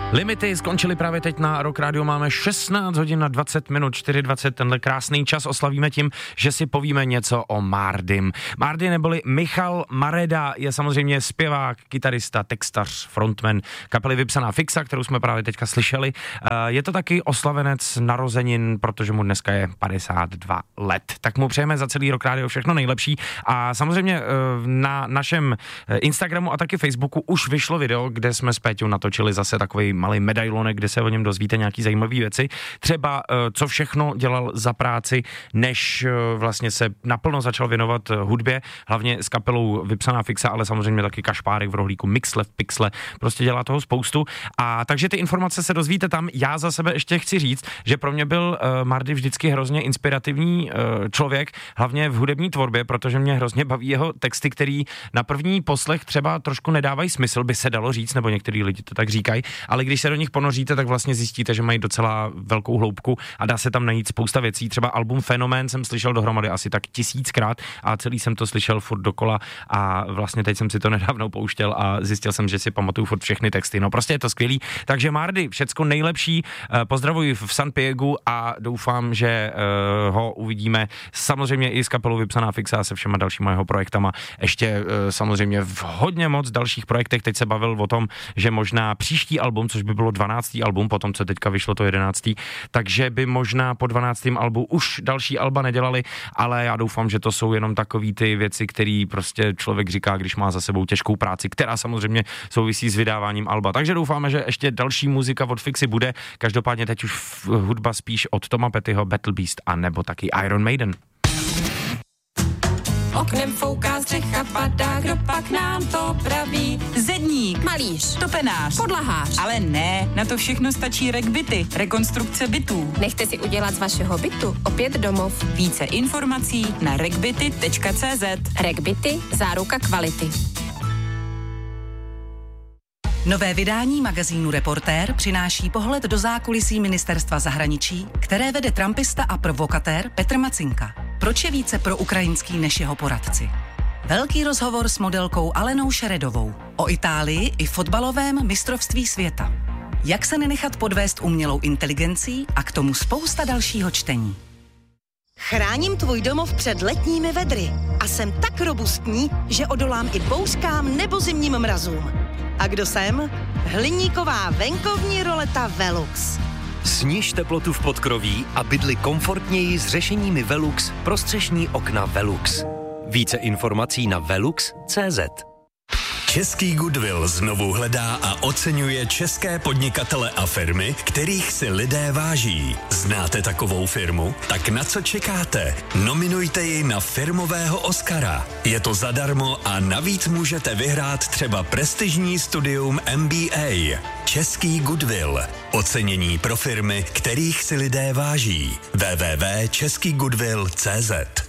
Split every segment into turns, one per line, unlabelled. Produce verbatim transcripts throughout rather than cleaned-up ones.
Limity skončily právě teď na Rock Radio, máme šestnáct hodin na dvacet minut, čtyři dvacet, tenhle krásný čas oslavíme tím, že si povíme něco o Mardym. Mardy neboli Michal Mareda je samozřejmě zpěvák, kytarista, textař, frontman kapely Vypsaná fixa, kterou jsme právě teďka slyšeli. Je to taky oslavenec narozenin, protože mu dneska je padesát dva let. Tak mu přejeme za celý Rock Radio všechno nejlepší a samozřejmě na našem Instagramu a taky Facebooku už vyšlo video, kde jsme s Péťou natočili zase takový malý medailonek, kde se o něm dozvíte nějaký zajímavé věci. Třeba co všechno dělal za práci, než vlastně se naplno začal věnovat hudbě, hlavně s kapelou Vypsaná fixa, ale samozřejmě taky Kašpárek v rohlíku, Mixle v Pixle, prostě dělá toho spoustu. A takže ty informace se dozvíte tam. Já za sebe ještě chci říct, že pro mě byl uh, Mardy vždycky hrozně inspirativní uh, člověk, hlavně v hudební tvorbě, protože mě hrozně baví jeho texty, který na první poslech třeba trošku nedávají smysl, by se dalo říct, nebo některý lidi to tak říkají, ale když se do nich ponoříte, tak vlastně zjistíte, že mají docela velkou hloubku a dá se tam najít spousta věcí. Třeba album Fenomén jsem slyšel dohromady asi tak tisíckrát a celý jsem to slyšel furt dokola a vlastně teď jsem si to nedávno pouštěl a zjistil jsem, že si pamatuju furt všechny texty. No prostě je to skvělý. Takže Mardy, všecko nejlepší. Pozdravuji v San Piegu a doufám, že ho uvidíme samozřejmě i s kapelou Vypsaná fixa a se všema dalšíma jeho projektama. Ještě samozřejmě v hodně moc dalších projektech. Teď se bavil o tom, že možná příští album, což by bylo dvanáctý album, potom co teďka vyšlo to jedenáctý, takže by možná po dvanáctém albu už další alba nedělali, ale já doufám, že to jsou jenom takový ty věci, které prostě člověk říká, když má za sebou těžkou práci, která samozřejmě souvisí s vydáváním alba. Takže doufáme, že ještě další muzika od Fixy bude. Každopádně teď už hudba spíš od Toma Pettyho, Battle Beast a nebo taky Iron Maiden.
Oknem fouká střecha, padá, kdo pak nám to praví?
Zedník,
Malíř,
topenář,
podlahář.
ale ne, na to všechno stačí RegBity, rekonstrukce bytů.
Nechte si udělat z vašeho bytu opět domov.
Více informací na regbity tečka cé zet.
RegBity, záruka kvality.
Nové vydání magazínu Reportér přináší pohled do zákulisí ministerstva zahraničí, které vede trumpista a provokatér Petr Macinka. Proč je více proukrajinský než jeho poradci? Velký rozhovor s modelkou Alenou Šeredovou o Itálii i fotbalovém mistrovství světa. Jak se nenechat podvést umělou inteligencí a k tomu spousta dalšího čtení.
Chráním tvůj domov před letními vedry a jsem tak robustní, že odolám i bouřkám nebo zimním mrazům. A kdo jsem? Hliníková venkovní roleta Velux.
Sniž teplotu v podkroví a bydli komfortněji s řešeními Velux prostřešní okna Velux. Více informací na velux tečka cé zet.
Český Goodwill znovu hledá a oceňuje české podnikatele a firmy, kterých si lidé váží. Znáte takovou firmu? Tak na co čekáte? Nominujte ji na firmového Oscara. Je to zadarmo a navíc můžete vyhrát třeba prestižní studium M B A. Český Goodwill. Ocenění pro firmy, kterých si lidé váží. w w w tečka český goodwill tečka cé zet.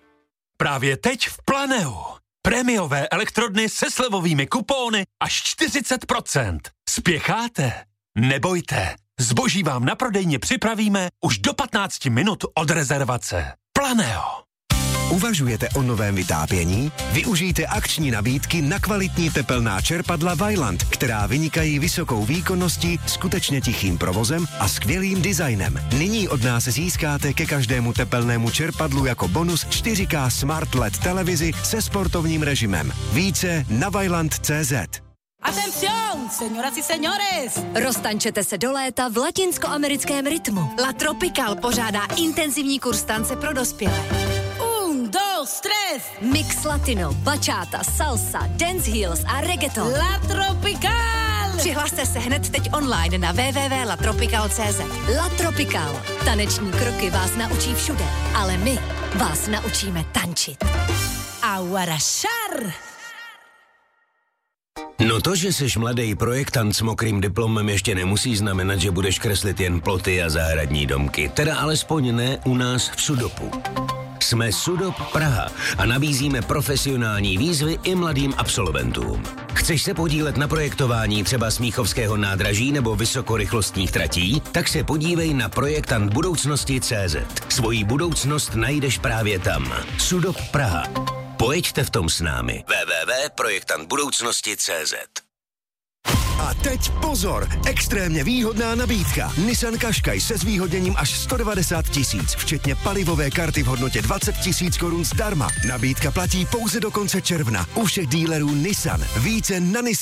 Právě teď v Planeu. Prémiové elektrodny se slevovými kupóny až čtyřicet procent. Spěcháte? Nebojte. Zboží vám na prodejně připravíme už do patnáct minut od rezervace. Planeo.
Uvažujete o novém vytápění? Využijte akční nabídky na kvalitní tepelná čerpadla Vaillant, která vynikají vysokou výkonností, skutečně tichým provozem a skvělým designem. Nyní od nás získáte ke každému tepelnému čerpadlu jako bonus čtyři ká Smart el é dé televizi se sportovním režimem. Více na vaillant tečka cé zet.
Atención, señoras y señores!
Roztančete se do léta v latinskoamerickém rytmu. La Tropical pořádá intenzivní kurz tance pro dospělé.
Un, dos, tres!
Mix latino, bachata, salsa, dance heels a reggaeton.
La Tropical!
Přihlaste se hned teď online na w w w tečka la tropical tečka cé zet. La Tropical. Taneční kroky vás naučí všude, ale my vás naučíme tančit.
Aguarashar!
No to, že jsi mladý projektant s mokrým diplomem, ještě nemusí znamenat, že budeš kreslit jen ploty a zahradní domky. Teda alespoň ne u nás v Sudopu. Jsme Sudop Praha a nabízíme profesionální výzvy i mladým absolventům. Chceš se podílet na projektování třeba Smíchovského nádraží nebo vysokorychlostních tratí? Tak se podívej na projektant budoucnosti tečka cé zet. Svoji budoucnost najdeš právě tam. Sudop Praha. Pojeďte v tom s námi. w w w tečka projektant budoucnosti tečka cé zet.
A teď pozor, extrémně výhodná nabídka. Nissan Qashqai se zvýhodněním až sto devadesát tisíc, včetně palivové karty v hodnotě dvacet tisíc korun zdarma. Nabídka platí pouze do konce června u všech dílerů Nissan. Více na Nissan.